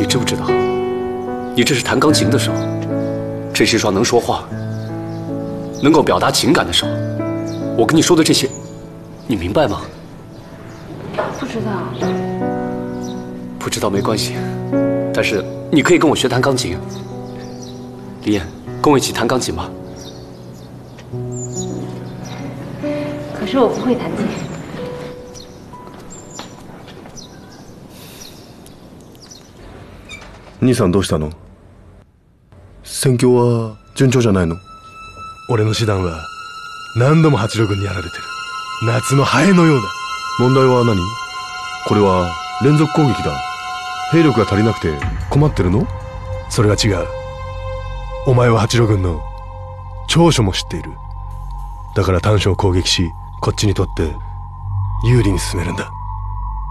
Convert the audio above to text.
知不知道？你这是弹钢琴的时候，这是一双能说话、能够表达情感的手。我跟你说的这些，你明白吗？ 不知道。 不知道没关系，但是你可以跟我学弹钢琴。李艳，跟我一起弹钢琴吧。 可是我不会弹琴。 兄さんどうしたの？戦況は順調じゃないの？ 俺の師団は何度も八郎軍にやられてる。夏のハエのようだ。 問題は何？これは連続攻撃だ。兵力が足りなくて困ってるの？ それは違う。お前は八郎軍の長所も知っている。だから短所を攻撃し、こっちにとって有利に進めるんだ。